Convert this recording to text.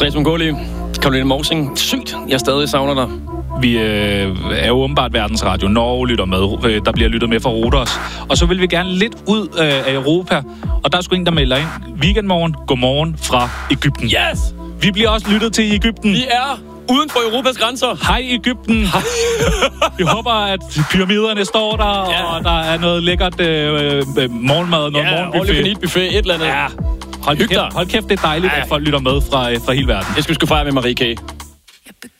Andreas Mongoli, Caroline Morsing, sygt. Jeg stadig savner dig. Vi er jo åbenbart verdensradio. Norge lytter med. Der bliver lyttet med fra Rodos. Og så vil vi gerne lidt ud af Europa. Og der er sgu en, der melder ind. Weekendmorgen, godmorgen fra Egypten. Yes! Vi bliver også lyttet til i Egypten. Vi er uden for Europas grænser. Hej Egypten. Vi håber, at pyramiderne står der, og der er noget lækkert morgenmad, noget morgenbuffet. Ja, buffet, et eller andet. Ja. Hold kæft, det er dejligt, at folk lytter med fra hele verden. Jeg skulle fejre med Marie K.